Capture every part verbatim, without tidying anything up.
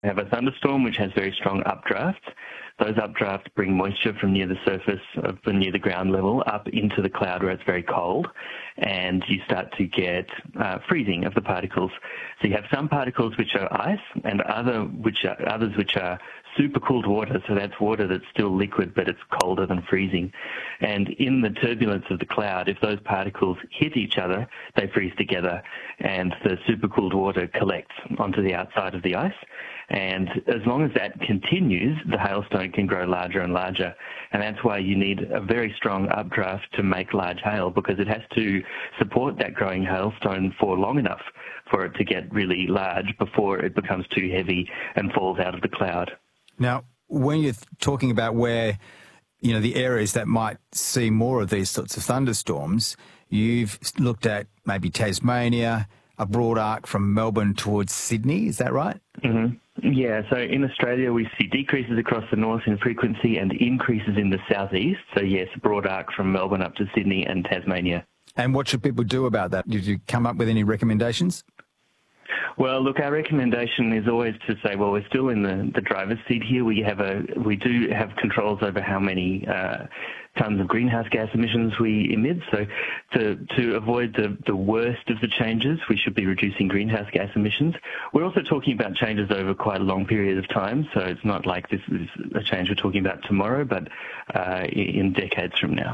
We have a thunderstorm which has very strong updrafts. Those updrafts bring moisture from near the surface of the, near the ground level up into the cloud where it's very cold, and you start to get uh, freezing of the particles. So you have some particles which are ice and other which are, others which are supercooled water, so that's water that's still liquid but it's colder than freezing. And in the turbulence of the cloud, if those particles hit each other, they freeze together and the supercooled water collects onto the outside of the ice. And as long as that continues, the hailstone can grow larger and larger. And that's why you need a very strong updraft to make large hail, because it has to support that growing hailstone for long enough for it to get really large before it becomes too heavy and falls out of the cloud. Now, when you're talking about where, you know, the areas that might see more of these sorts of thunderstorms, you've looked at maybe Tasmania, a broad arc from Melbourne towards Sydney, is that right? Mm-hmm. Yeah, so in Australia we see decreases across the north in frequency and increases in the southeast. So yes, a broad arc from Melbourne up to Sydney and Tasmania. And what should people do about that? Did you come up with any recommendations? Well, look, our recommendation is always to say, well, we're still in the, the driver's seat here. We have a we do have controls over how many uh, tons of greenhouse gas emissions we emit. So to to avoid the, the worst of the changes, we should be reducing greenhouse gas emissions. We're also talking about changes over quite a long period of time. So it's not like this is a change we're talking about tomorrow, but uh, in decades from now.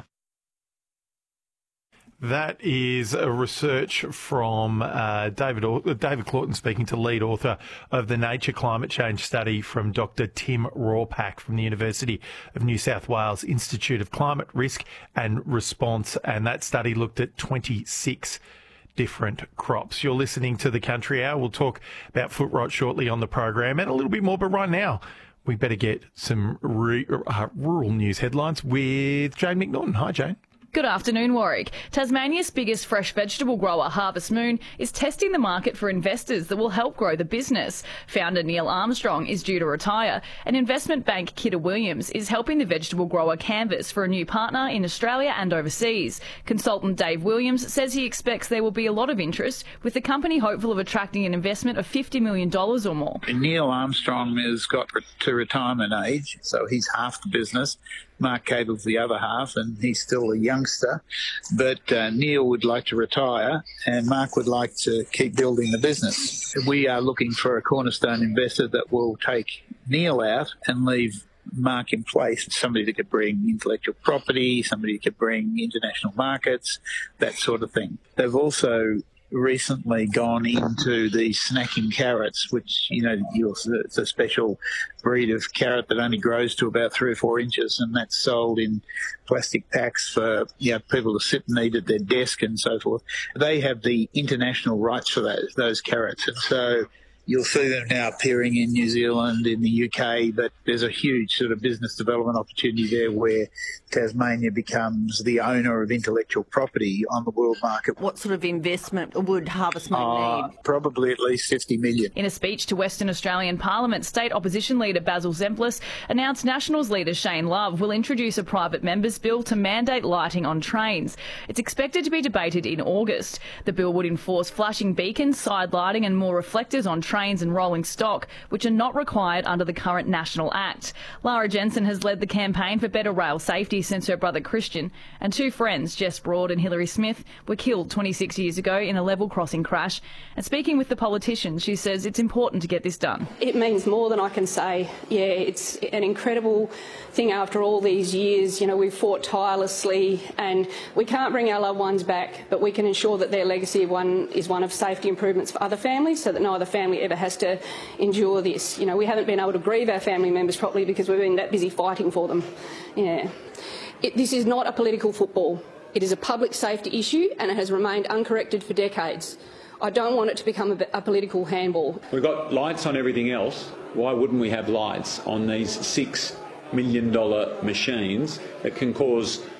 That is a research from uh, David David Claughton speaking to lead author of the Nature Climate Change Study from Doctor Tim Rawpack from the University of New South Wales Institute of Climate Risk and Response. And that study looked at twenty-six different crops. You're listening to The Country Hour. We'll talk about foot rot shortly on the program and a little bit more, but right now we better get some re- uh, rural news headlines with Jane McNaughton. Hi, Jane. Good afternoon, Warwick. Tasmania's biggest fresh vegetable grower, Harvest Moon, is testing the market for investors that will help grow the business. Founder Neil Armstrong is due to retire, and investment bank Kidder Williams is helping the vegetable grower canvass for a new partner in Australia and overseas. Consultant Dave Williams says he expects there will be a lot of interest, with the company hopeful of attracting an investment of fifty million dollars or more. Neil Armstrong has got to retirement age, so he's half the business. Mark Cable's the other half, and he's still a youngster. But uh, Neil would like to retire, and Mark would like to keep building the business. We are looking for a cornerstone investor that will take Neil out and leave Mark in place, somebody that could bring intellectual property, somebody that could bring international markets, that sort of thing. They've also recently gone into the snacking carrots, which, you know, it's a special breed of carrot that only grows to about three or four inches, and that's sold in plastic packs for, you know, people to sit and eat at their desk and so forth. They have the international rights for those, those carrots, and so you'll see them now appearing in New Zealand, in the U K, but there's a huge sort of business development opportunity there where Tasmania becomes the owner of intellectual property on the world market. What sort of investment would Harvest Moon uh, need? Probably at least fifty million dollars. In a speech to Western Australian Parliament, State Opposition Leader Basil Zemplis announced Nationals leader Shane Love will introduce a private members' bill to mandate lighting on trains. It's expected to be debated in August. The bill would enforce flashing beacons, side lighting and more reflectors on trains and rolling stock, which are not required under the current National Act. Lara Jensen has led the campaign for better rail safety since her brother Christian and two friends, Jess Broad and Hilary Smith, were killed twenty-six years ago in a level crossing crash. And speaking with the politician, she says it's important to get this done. It means more than I can say. Yeah, it's an incredible thing after all these years. You know, we've fought tirelessly and we can't bring our loved ones back, but we can ensure that their legacy one is one of safety improvements for other families so that no other family ever has to endure this. You know, we haven't been able to grieve our family members properly because we've been that busy fighting for them. Yeah. It, this is not a political football. It is a public safety issue and it has remained uncorrected for decades. I don't want it to become a, a political handball. We've got lights on everything else. Why wouldn't we have lights on these six million dollar machines that can cause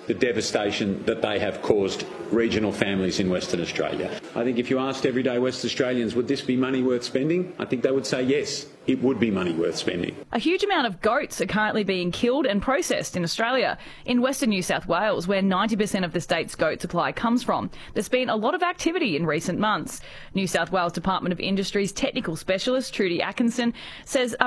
the devastation that they have caused regional families in Western Australia. I think if you asked everyday West Australians, would this be money worth spending? I think they would say yes, it would be money worth spending. A huge amount of goats are currently being killed and processed in Australia. In Western New South Wales, where ninety percent of the state's goat supply comes from, there's been a lot of activity in recent months. New South Wales Department of Industry's technical specialist, Trudy Atkinson, says